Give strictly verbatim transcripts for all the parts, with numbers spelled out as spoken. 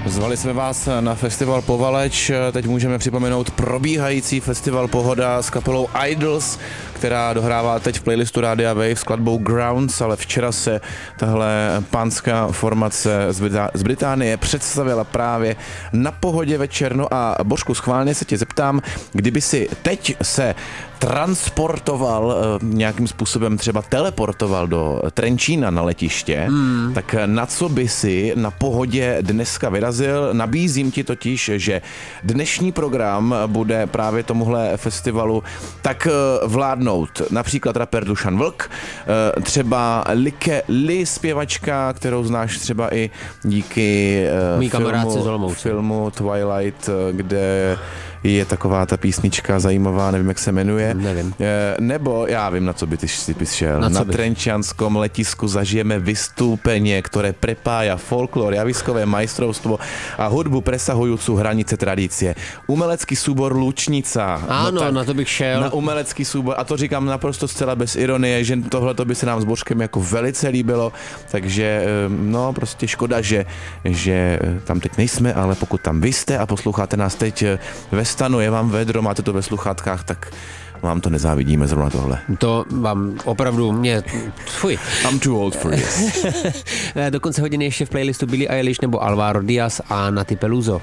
Zvali jsme vás na festival Povaleč, teď můžeme připomenout probíhající festival Pohoda s kapelou Idols, která dohrává teď v playlistu Rádia Wave s skladbou Grounds, ale včera se tahle pánská formace z, Britá- z Británie představila právě na Pohodě večer. No a Božku, schválně se tě zeptám, kdyby si teď se transportoval, nějakým způsobem třeba teleportoval do Trenčína na letiště, hmm. tak na co by si na Pohodě dneska vyrazil? Nabízím ti totiž, že dnešní program bude právě tomuhle festivalu tak vládnout například rapper Dušan Vlk, třeba Like Li, zpěvačka, kterou znáš třeba i díky filmu, filmu Twilight, kde je taková ta písnička zajímavá, nevím, jak se jmenuje. Nevím. Nebo, já vím, na co by ty si šel. Na, na Trenčianskom letisku zažijeme vystúpenie, ktoré prepája folklor, javiskové majstrovstvo a hudbu presahujúcu hranice tradície. Umelecký súbor Lučnica. Áno, no tak, na to bych šel. Na umelecký súbor, a to říkám naprosto zcela bez ironie, že tohle by se nám s Božkem jako velice líbilo, takže no prostě škoda, že, že tam teď nejsme, ale pokud tam vy jste a posloucháte nás teď ve stanu, je vám vedro, máte to ve sluchátkách, tak vám to nezávidíme zrovna tohle. To vám opravdu mě... Fuj. I'm too old for this. Do konce hodiny ještě v playlistu Billie Eilish nebo Alvaro Diaz a Nati Peluso.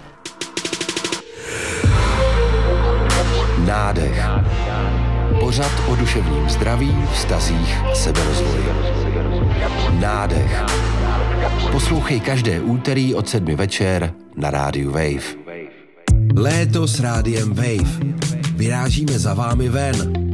Nádech. Pořad o duševním zdraví, vztazích a seberozvoji. Nádech. Poslouchej každé úterý od sedmi večer na rádiu Wave. Léto s rádiem Wave. Vyrážíme za vámi ven.